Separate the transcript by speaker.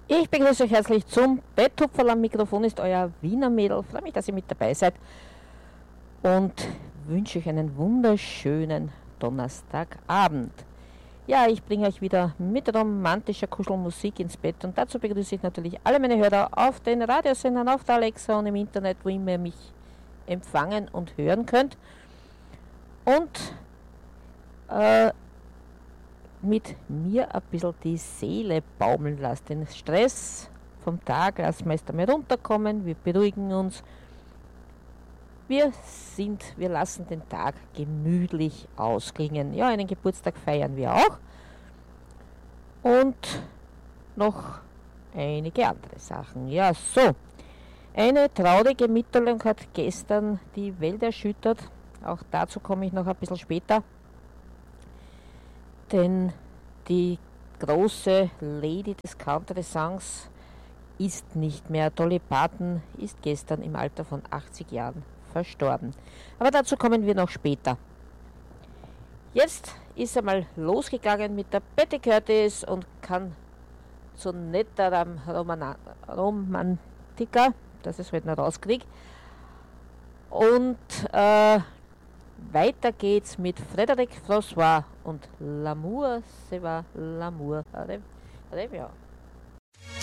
Speaker 1: Ich begrüße euch herzlich zum Betthupferl. Am Mikrofon ist euer Wiener Mädel. Freue mich, dass ihr mit dabei seid und wünsche euch einen wunderschönen Donnerstagabend. Ja, ich bringe euch wieder mit romantischer Kuschelmusik ins Bett und dazu begrüße ich natürlich alle meine Hörer auf den Radiosendern, auf der Alexa und im Internet, wo ihr mich empfangen und hören könnt. Und mit mir ein bisschen die Seele baumeln lasst. Den Stress vom Tag lassen wir erst einmal runterkommen, wir beruhigen uns. Wir lassen den Tag gemütlich ausklingen. Ja, einen Geburtstag feiern wir auch. Und noch einige andere Sachen. Ja, so. Eine traurige Mitteilung hat gestern die Welt erschüttert. Auch dazu komme ich noch ein bisschen später. Denn die große Lady des Country-Songs ist nicht mehr. Dolly Parton ist gestern im Alter von 80 Jahren verstorben. Aber dazu kommen wir noch später. Jetzt ist er mal losgegangen mit der Betty Curtis und kann so netter Romantiker, dass ich es heute noch rauskriege. Und weiter geht's mit Frédéric François und L'amour, c'est va, l'amour. Ja.